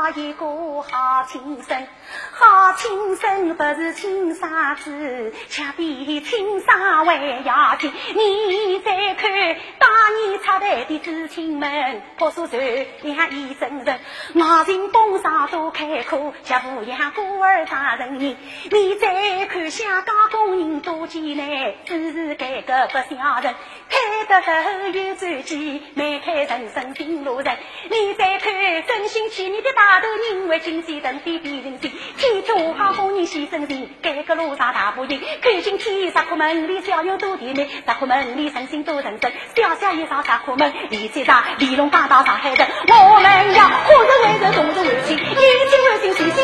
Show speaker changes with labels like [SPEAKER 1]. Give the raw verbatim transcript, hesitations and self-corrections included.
[SPEAKER 1] 找一个好亲生，好亲生不是亲生子，恰比亲生还要紧。你再看当年出来的知青们，朴素传两一生人，外人风上都开阔，像抚养孤儿大人人。你再看香港工人多艰难，只是改革不像人，开得头有转机，迈开人生新路人。你再看真心企业的大头人为经济等比比人心，天主好工人牺牲人，改革路上大步赢。看清天石库门里小用多甜美，石库门里诚信多认真，小小一上石库门里最上，李龙大到上海人。我们要活着为人，动着为情，年轻为心，心心